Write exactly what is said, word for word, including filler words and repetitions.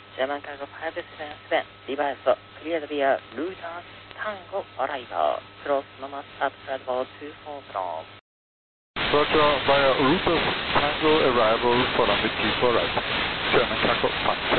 German cargo five seven seven, reverse, clear the via Router Tango arrival, close normal start flight level two four zero. Roger, via Router Tango arrival for runway two four right, German cargo five seven seven.